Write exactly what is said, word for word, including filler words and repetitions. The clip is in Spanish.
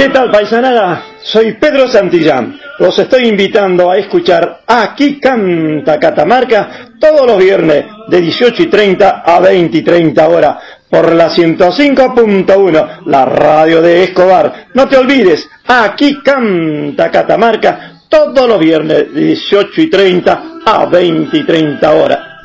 ¿Qué tal, paisanada? Soy Pedro Santillán. Los estoy invitando a escuchar Aquí Canta Catamarca todos los viernes de dieciocho y treinta a veinte y treinta horas por la ciento cinco punto uno, la radio de Escobar. No te olvides, Aquí Canta Catamarca todos los viernes de dieciocho y treinta a veinte y treinta horas.